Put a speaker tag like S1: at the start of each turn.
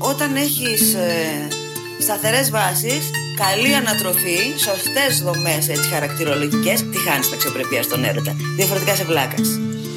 S1: όταν έχεις σταθερές βάσεις, καλή ανατροφή, σωστές δομές έτσι χαρακτηρολογικές, τη χάνεις την αξιοπρέπεια στον έρωτα. Διαφορετικά σε βλάκας.